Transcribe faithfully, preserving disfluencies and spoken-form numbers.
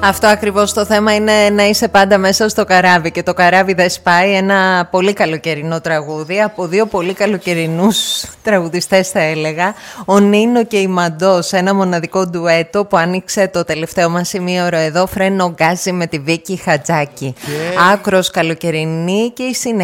Αυτό ακριβώς το θέμα είναι να είσαι πάντα μέσα στο καράβι και το καράβι δεν σπάει. Ένα πολύ καλοκαιρινό τραγούδι από δύο πολύ καλοκαιρινούς τραγουδιστές θα έλεγα. Ο Νίνο και η Μαντός, ένα μοναδικό ντουέτο που άνοιξε το τελευταίο μας ημίωρο εδώ. Φρένο γκάζι με τη Βίκη Χατζάκη. Yeah. Άκρος καλοκαιρινή και η συνέχεια.